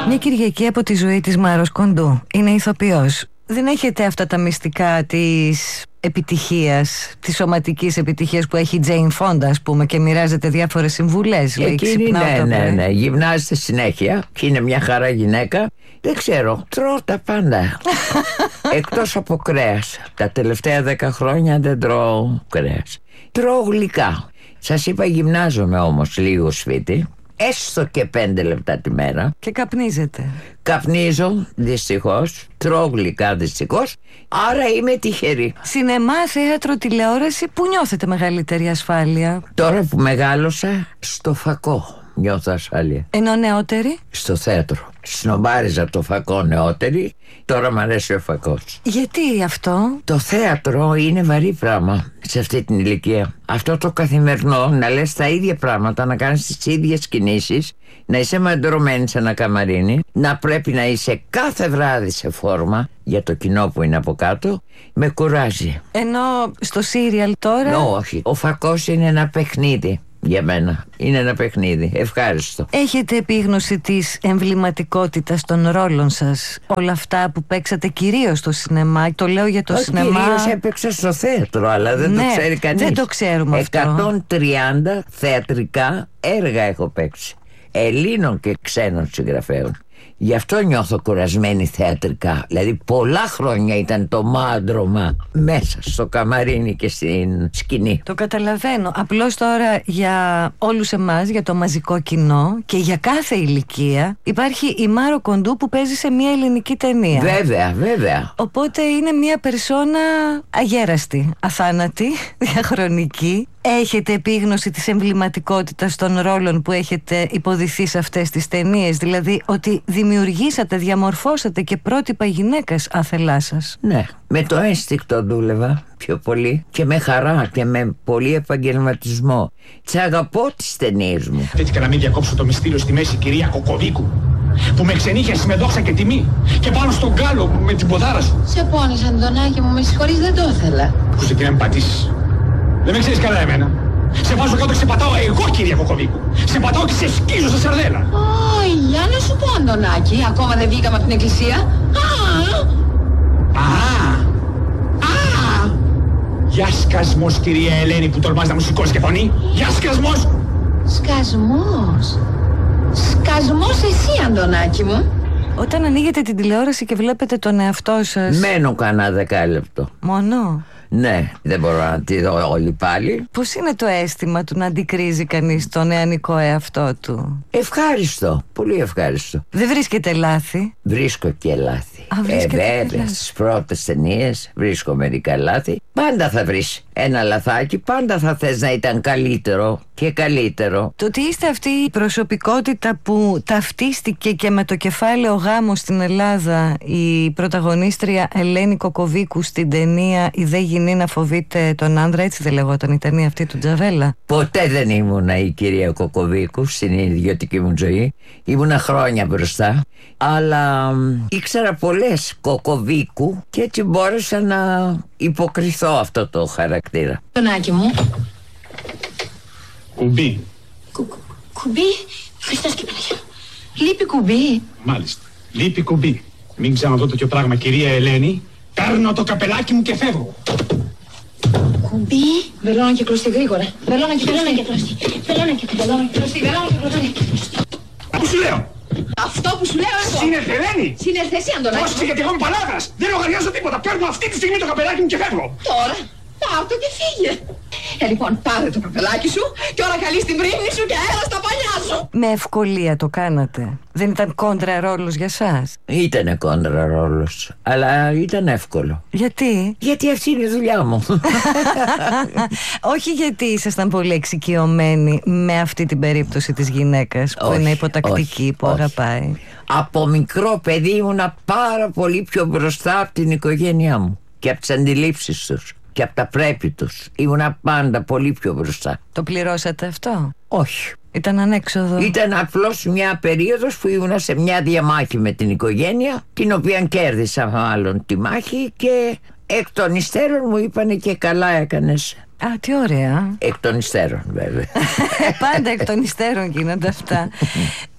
Μια Κυριακή από τη ζωή της Μάρος Κοντού. Είναι ηθοποιός. Δεν έχετε αυτά τα μυστικά της επιτυχίας, της σωματικής επιτυχίας που έχει η Τζέιν Φόντα, ας πούμε, και μοιράζεται διάφορες συμβουλές. Εκείνη ναι, γυμνάζεται συνέχεια και είναι μια χαρά γυναίκα. Δεν ξέρω, τρώω τα πάντα. Εκτός από κρέας. Τα τελευταία 10 χρόνια δεν τρώω κρέας. Τρώω γλυκά. Σας είπα, γυμνάζομαι όμως λίγο σπίτι. Έστω και 5 λεπτά τη μέρα. Και καπνίζετε. Καπνίζω, δυστυχώς. Τρώω γλυκά, δυστυχώς. Άρα είμαι τυχερή. Σινεμά, θέατρο, τηλεόραση, πού νιώθετε μεγαλύτερη ασφάλεια? Τώρα που μεγάλωσα, στο φακό νιώθω ασφάλεια. Ενώ νεότερη? Στο θέατρο. Σνομπάριζα το φακό νεότερη. Τώρα μ' αρέσει ο φακός. Γιατί αυτό? Το θέατρο είναι βαρύ πράγμα σε αυτή την ηλικία. Αυτό το καθημερινό, να λες τα ίδια πράγματα, να κάνεις τις ίδιες κινήσεις, να είσαι μαντρωμένη σε ένα καμαρίνι, να πρέπει να είσαι κάθε βράδυ σε φόρμα για το κοινό που είναι από κάτω, με κουράζει. Ενώ στο σύριαλ τώρα? Όχι, ο φακός είναι ένα παιχνίδι. Για μένα είναι ένα παιχνίδι. Ευχάριστο. Έχετε επίγνωση της εμβληματικότητας των ρόλων σας? Όλα αυτά που παίξατε κυρίως στο σινεμά. Το λέω για το σινεμά. Κυρίως έπαιξα στο θέατρο, αλλά δεν το ξέρει κανείς. Δεν το ξέρουμε αυτό. 130 θεατρικά έργα έχω παίξει, Ελλήνων και ξένων συγγραφέων. Γι' αυτό νιώθω κουρασμένη θεατρικά. Δηλαδή πολλά χρόνια ήταν το μάντρωμα μέσα στο καμαρίνι και στην σκηνή. Το καταλαβαίνω. Απλώς τώρα για όλους εμάς, για το μαζικό κοινό και για κάθε ηλικία, υπάρχει η Μάρο Κοντού που παίζει σε μια ελληνική ταινία. Βέβαια. Οπότε είναι μια περσόνα αγέραστη, αθάνατη, διαχρονική. Έχετε επίγνωση της εμβληματικότητας των ρόλων που έχετε υποδηθεί σε αυτές τις ταινίες? Δηλαδή ότι δημιουργήσατε, διαμορφώσατε και πρότυπα γυναίκας άθελά σας. Ναι, με το ένστικτο δούλευα πιο πολύ και με χαρά και με πολύ επαγγελματισμό. Τις αγαπώ τις ταινίες μου. Τέτοικα να μην διακόψω το μυστήριο στη μέση, κυρία Κοκοβίκου, που με ξενύχιασε με δόξα και τιμή και πάνω στον γκάλο με την ποδάρα σου. Σε πόνισα, Αντωνάκη μου, με συγχωρείς, δεν το ήθελα. Ακούσε και να με πατήσεις. Δεν με ξέρεις καλά εμένα. Σε βάζω κάτω και σε πατάω εγώ, κυρία Κοκοβίκου. Σε πατάω και σε σκίζω σε σαρδέλα. Για να σου πω, Αντωνάκη, ακόμα δεν βγήκαμε από την εκκλησία. Γεια σκασμός, κυρία Ελένη, που τολμάς να μου σηκώσεις και φωνή. Γεια σκασμός. Σκασμός εσύ, Αντωνάκη μου. Όταν ανοίγετε την τηλεόραση και βλέπετε τον εαυτό σας, μένω κανένα 10 λεπτό. Μόνο? Ναι, δεν μπορώ να τη δω όλη πάλι. Πώς είναι το αίσθημα του να αντικρίζει κανείς τον νεανικό εαυτό του? Ευχάριστο, πολύ ευχάριστο. Δεν βρίσκεται λάθη? Βρίσκω και λάθη. Βέβαια, στις πρώτες ταινίες βρίσκω μερικά λάθη. Πάντα θα βρεις ένα λαθάκι, πάντα θα θες να ήταν καλύτερο και καλύτερο. Το ότι είστε αυτή η προσωπικότητα που ταυτίστηκε και με το κεφάλαιο γάμο στην Ελλάδα η πρωταγωνίστρια Ελένη Κοκοβίκου στην ταινία «Η δε γυνή να φοβείται τον άντρα», έτσι δεν λεγόταν η ταινία αυτή του Τζαβέλα? Ποτέ δεν ήμουνα η κυρία Κοκοβίκου στην ιδιωτική μου ζωή. Ήμουνα χρόνια μπροστά. Αλλά ήξερα πολλές Κοκοβίκου και έτσι μπόρεσα να υποκριθώ αυτό το χαρακτήρα. Αντωνάκη μου. Κουμπί. Κουμπί, Χριστός και Παναγιά. Λείπει κουμπί. Μάλιστα, λείπει κουμπί. Μην ξαναδώ τέτοιο πράγμα, κυρία Ελένη. Παίρνω το καπελάκι μου και φεύγω. Κουμπί. Βελόνα και κλωστή γρήγορα. Βελόνα και κλωστή. Πού σου λέω? Αυτό που σου λέω εγώ. Σύνερθε, Ελένη. Σύνερθε εσύ, Αντωνάκη. Πρόσεξε, γιατί εγώ είμαι παλάβρας. Δεν λογαριάζω τίποτα. Παίρνω αυτή τη στιγμή το καπελάκι μου και φεύγω. Τώρα, πάρ' το και φύγε. Λοιπόν, πάρε το καπελάκι σου και ώρα καλή στην πρίμνη σου και έλα στα παλιά σου. Με ευκολία το κάνατε? Δεν ήταν κόντρα ρόλος για σας? Ήτανε κόντρα ρόλος, αλλά ήταν εύκολο. Γιατί? Γιατί αυτή είναι η δουλειά μου. Όχι γιατί ήσασταν πολύ εξοικειωμένοι με αυτή την περίπτωση της γυναίκας που είναι υποτακτική, που αγαπάει. Από μικρό παιδί ήμουνα πάρα πολύ πιο μπροστά από την οικογένειά μου και από τις αντιλήψεις τους και από τα πρέπει τους. Ήμουνα πάντα πολύ πιο μπροστά. Το πληρώσατε αυτό? Όχι. Ήταν ανέξοδο? Ήταν απλώς μια περίοδος που ήμουνα σε μια διαμάχη με την οικογένεια, την οποία κέρδισα μάλλον τη μάχη, και εκ των υστέρων μου είπανε και καλά έκανες. Α, τι ωραία. Εκ των υστέρων βέβαια. Πάντα εκ των υστέρων γίνονται αυτά.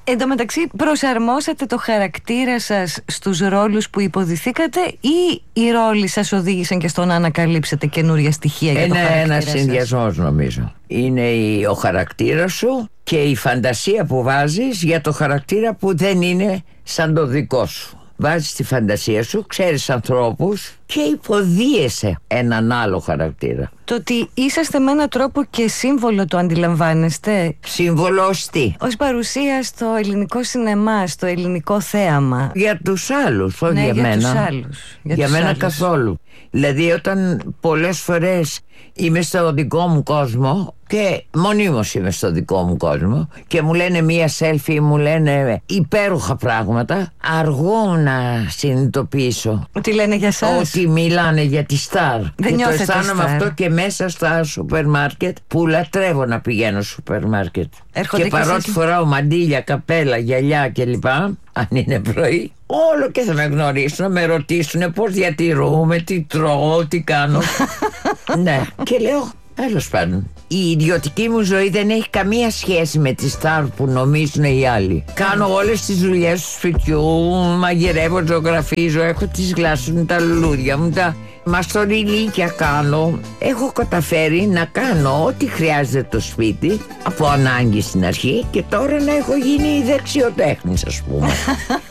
Εν τω μεταξύ, προσαρμόσατε το χαρακτήρα σας στους ρόλους που υποδηθήκατε, ή οι ρόλοι σας οδήγησαν και στο να ανακαλύψετε καινούρια στοιχεία για το χαρακτήρα σας? Είναι ένας συνδυασμός, νομίζω. Είναι ο χαρακτήρας σου και η φαντασία που βάζεις για το χαρακτήρα που δεν είναι σαν το δικό σου. Βάζεις τη φαντασία σου, ξέρεις ανθρώπους και υποδίεσαι έναν άλλο χαρακτήρα. Το ότι είσαστε με έναν τρόπο και σύμβολο, το αντιλαμβάνεστε? Σύμβολο ως τι? Ως παρουσία στο ελληνικό σινεμά, στο ελληνικό θέαμα. Για τους άλλους, όχι Ναι, για μένα. τους άλλους. Για τους μένα άλλους. καθόλου. Δηλαδή όταν πολλές φορές είμαι στο δικό μου κόσμο και μονίμως είμαι στο δικό μου κόσμο και μου λένε μία selfie, μου λένε υπέροχα πράγματα, αργώ να συνειδητοποιήσω Τι λένε για σας? ότι μιλάνε για τη Σταρ. Δεν Και το νιώθετε αισθάνομαι Σταρ. αυτό και μέσα στα σούπερ μάρκετ, που λατρεύω να πηγαίνω σούπερ μάρκετ. Έρχονται Και και παρότι σας- φοράω μαντίλια, καπέλα, γυαλιά κλπ, αν είναι πρωί, όλο και θα με γνωρίσουν, να με ρωτήσουν πώς διατηρούμε, τι τρώω, τι κάνω. Ναι, και λέω, τέλος πάντων, η ιδιωτική μου ζωή δεν έχει καμία σχέση με τη Σταρ που νομίζουν οι άλλοι. Κάνω όλες τις δουλειές του σπιτιού, μαγειρεύω, ζωγραφίζω, έχω τις γλάσσες μου, τα λουλούδια μου, τα μαστοριλίκια κάνω. Έχω καταφέρει να κάνω ό,τι χρειάζεται το σπίτι, από ανάγκη στην αρχή, και τώρα να έχω γίνει δεξιοτέχνης, ας πούμε.